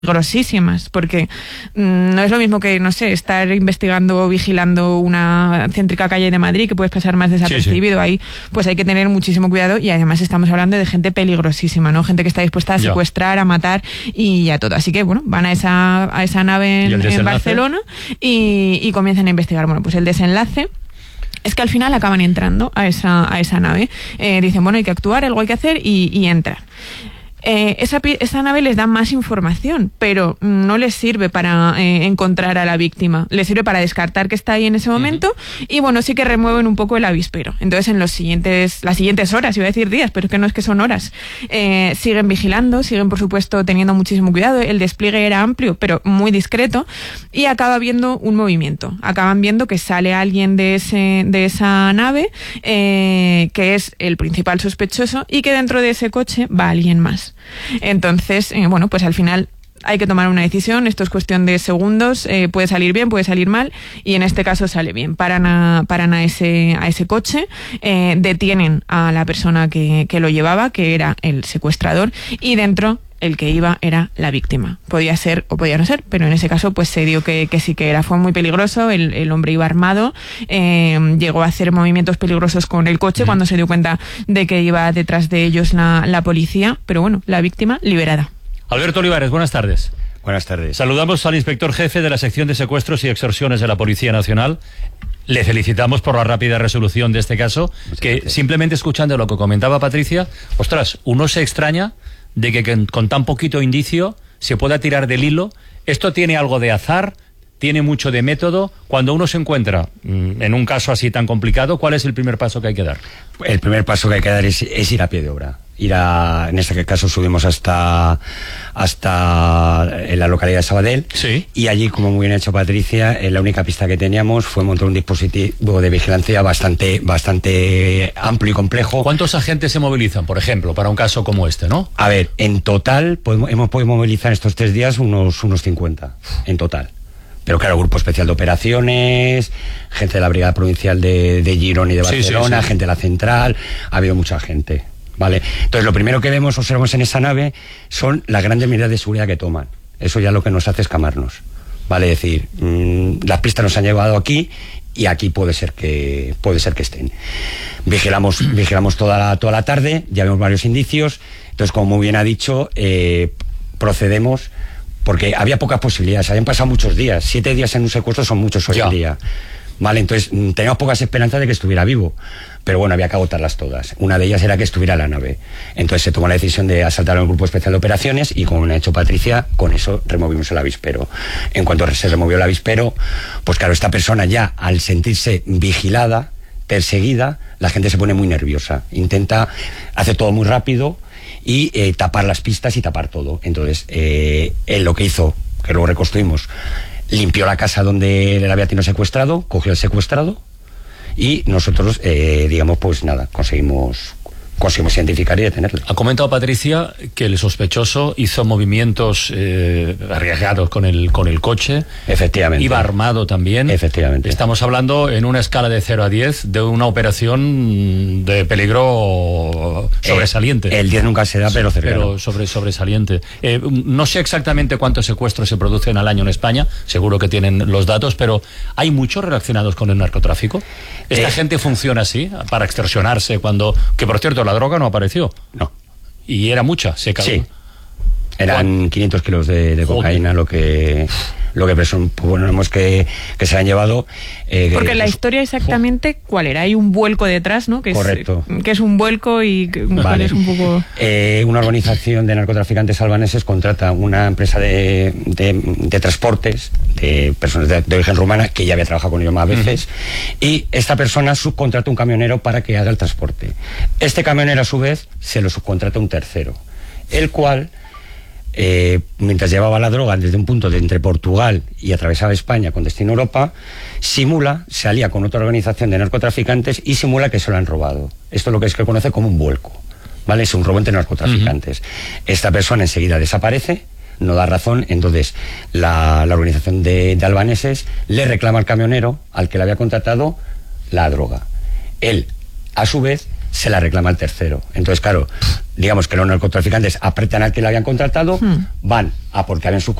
peligrosísimas, porque no es lo mismo que, no sé, estar investigando o vigilando una céntrica calle de Madrid, que puedes pasar más desapercibido. Sí. Ahí pues hay que tener muchísimo cuidado, y además estamos hablando de gente peligrosísima, ¿no? Gente que está dispuesta a secuestrar, a matar y a todo. Así que, bueno, van a esa nave en Barcelona y comienzan a investigar. Bueno, pues el desenlace es que al final acaban entrando a esa nave. Dicen, bueno, hay que actuar, algo hay que hacer, y entran. Esa nave les da más información, pero no les sirve para encontrar a la víctima. Les sirve para descartar que está ahí en ese momento, y bueno, sí que remueven un poco el avispero. Entonces en las siguientes horas, iba a decir días, pero es que no es que son horas, siguen vigilando, siguen por supuesto teniendo muchísimo cuidado. El despliegue era amplio, pero muy discreto, y acaba viendo un movimiento. Acaban viendo que sale alguien de esa nave, que es el principal sospechoso, y que dentro de ese coche va alguien más. Entonces, bueno, pues al final hay que tomar una decisión. Esto es cuestión de segundos, puede salir bien, puede salir mal, y en este caso sale bien. Paran a ese coche, detienen a la persona que lo llevaba, que era el secuestrador, y dentro el que iba era la víctima. Podía ser o podía no ser, pero en ese caso pues se dio que sí que era. Fue muy peligroso, el hombre iba armado, llegó a hacer movimientos peligrosos con el coche cuando se dio cuenta de que iba detrás de ellos la policía, pero bueno, la víctima liberada. Alberto Olivares, buenas tardes. Buenas tardes. Saludamos al inspector jefe de la sección de secuestros y extorsiones de la Policía Nacional. Le felicitamos por la rápida resolución de este caso, que simplemente escuchando lo que comentaba Patricia, ostras, uno se extraña de que con tan poquito indicio se pueda tirar del hilo. Esto tiene algo de azar, tiene mucho de método. Cuando uno se encuentra en un caso así tan complicado, ¿cuál es el primer paso que hay que dar? El primer paso que hay que dar es ir a pie de obra. En este caso subimos hasta en la localidad de Sabadell, sí. Y allí, como muy bien ha hecho Patricia, la única pista que teníamos fue montar un dispositivo de vigilancia bastante amplio y complejo. ¿Cuántos agentes se movilizan, por ejemplo, para un caso como este, no? A ver, en total hemos podido movilizar estos 3 días unos 50, en total. Pero claro, Grupo Especial de Operaciones, gente de la Brigada Provincial de Girona y de Barcelona, sí. Gente de la Central, ha habido mucha gente. Vale, entonces lo primero que observamos en esa nave son las grandes medidas de seguridad que toman. Eso ya lo que nos hace es camarnos. Vale, es decir, las pistas nos han llevado aquí, y aquí puede ser que estén. Vigilamos toda la tarde, ya vemos varios indicios. Entonces, como muy bien ha dicho, procedemos, porque había pocas posibilidades, habían pasado muchos días. 7 días en un secuestro son muchos hoy en día. Vale, entonces teníamos pocas esperanzas de que estuviera vivo, pero bueno, había que agotarlas todas. Una de ellas era que estuviera la nave. Entonces se tomó la decisión de asaltar al Grupo Especial de Operaciones, y como me ha hecho Patricia, con eso removimos el avispero. En cuanto se removió el avispero, pues claro, esta persona ya, al sentirse vigilada, perseguida, la gente se pone muy nerviosa. Hace todo muy rápido, y tapar las pistas y tapar todo. Entonces, él lo que hizo, que luego reconstruimos, limpió la casa donde le había tenido secuestrado, cogió al secuestrado, y nosotros, pues nada, conseguimos identificar y detenerle. Ha comentado Patricia que el sospechoso hizo movimientos arriesgados con el coche. Efectivamente. Iba armado también. Efectivamente. Estamos hablando en una escala de 0 a 10 de una operación de peligro sobresaliente. El 10 nunca se da, pero cercano. Pero sobresaliente. No sé exactamente cuántos secuestros se producen al año en España, seguro que tienen los datos, pero ¿hay muchos relacionados con el narcotráfico? ¿Esta gente funciona así, para extorsionarse que por cierto, la droga no apareció? No. ¿Y era mucha? ¿Se cayó? Sí. Eran 500 kilos de cocaína lo que presuponemos que se han llevado. Porque la historia exactamente, ¿cuál era? Hay un vuelco detrás, ¿no? Correcto. Que es un vuelco, y ¿cuál es un poco? Una organización de narcotraficantes albaneses contrata una empresa de transportes de personas de origen rumana, que ya había trabajado con ellos más veces, y esta persona subcontrata un camionero para que haga el transporte. Este camionero, a su vez, se lo subcontrata un tercero, el cual, mientras llevaba la droga desde un punto entre Portugal y atravesaba España con destino a Europa, se alía con otra organización de narcotraficantes y simula que se lo han robado. Esto es lo que se conoce como un vuelco, ¿vale? Es un robo entre narcotraficantes. Esta persona enseguida desaparece, no da razón. Entonces la organización de albaneses le reclama al camionero al que le había contratado la droga. Él, a su vez, se la reclama al tercero. Entonces, claro, digamos que los narcotraficantes apretan al que lo habían contratado, van a porque habían